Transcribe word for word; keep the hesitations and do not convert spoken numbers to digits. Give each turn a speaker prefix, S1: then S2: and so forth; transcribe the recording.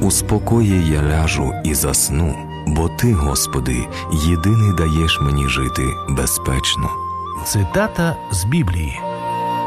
S1: У спокої я ляжу і засну, бо Ти, Господи, єдиний даєш мені жити безпечно.
S2: Цитата з Біблії.